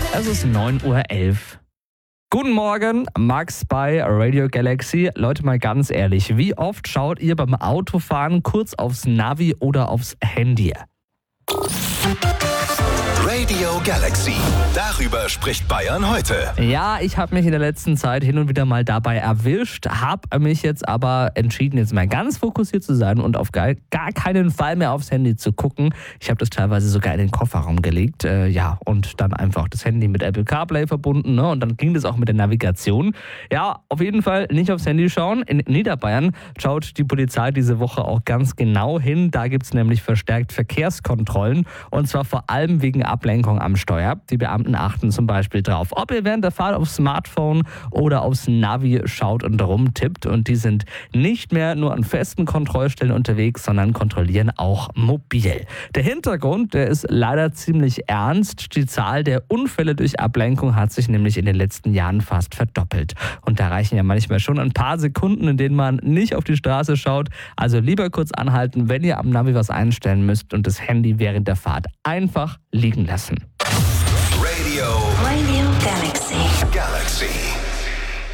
Es ist 9:11 Uhr. Guten Morgen, Max bei Radio Galaxy. Leute, mal ganz ehrlich, wie oft schaut ihr beim Autofahren kurz aufs Navi oder aufs Handy? Radio Galaxy. Darüber spricht Bayern heute. Ja, ich habe mich in der letzten Zeit hin und wieder mal dabei erwischt, habe mich jetzt aber entschieden, jetzt mal ganz fokussiert zu sein und auf gar keinen Fall mehr aufs Handy zu gucken. Ich habe das teilweise sogar in den Kofferraum gelegt, und dann einfach das Handy mit Apple CarPlay verbunden, ne? Und dann ging das auch mit der Navigation. Ja, auf jeden Fall nicht aufs Handy schauen. In Niederbayern schaut die Polizei diese Woche auch ganz genau hin. Da gibt es nämlich verstärkt Verkehrskontrollen und zwar vor allem wegen Ablenkung am Steuer. Die Beamten achten zum Beispiel drauf, ob ihr während der Fahrt aufs Smartphone oder aufs Navi schaut und rumtippt. Und die sind nicht mehr nur an festen Kontrollstellen unterwegs, sondern kontrollieren auch mobil. Der Hintergrund, der ist leider ziemlich ernst. Die Zahl der Unfälle durch Ablenkung hat sich nämlich in den letzten Jahren fast verdoppelt. Und da reichen ja manchmal schon ein paar Sekunden, in denen man nicht auf die Straße schaut. Also lieber kurz anhalten, wenn ihr am Navi was einstellen müsst und das Handy während der Fahrt einfach liegen lassen. Radio Galaxy.